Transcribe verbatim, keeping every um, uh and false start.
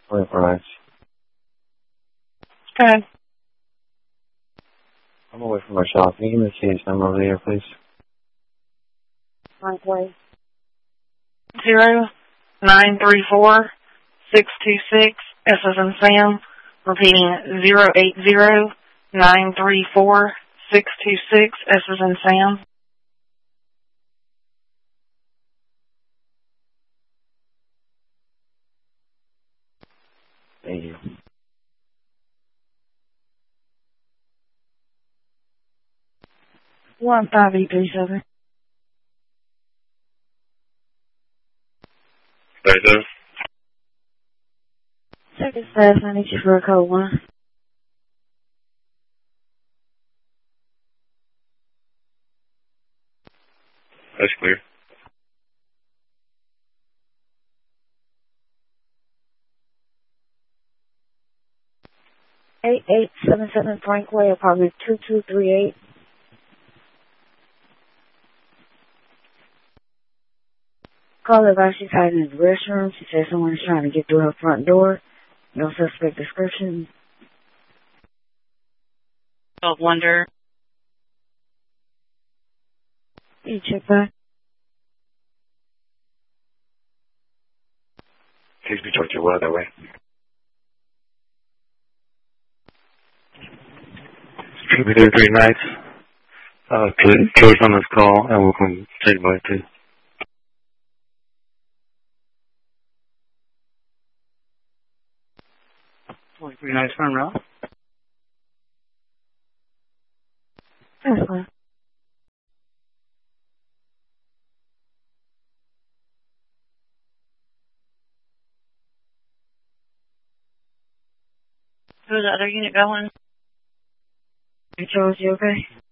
twenty-four nights. Okay. I'm away from my shop. Can you give me the C H number over there, please? Frank Way. Zero nine three four six two six. S as in Sam. Repeating zero eight zero nine three four six two six. S as in Sam. Thank you. One five eight three seven. Thirty-seven. Second staff, I need you for a code one. That's clear. Eight eight seven seven Frank Way, apartment two two three eight. Caller about she's hiding in the restroom. She says someone is trying to get through her front door. No suspect description. Of wonder. You check that? Please be talked to well that way. Should be there three nights. Uh, George on this call, and we'll come take by too. twenty-three nights front row. That's fine. Who's the other unit going? Hey, Charles, you okay?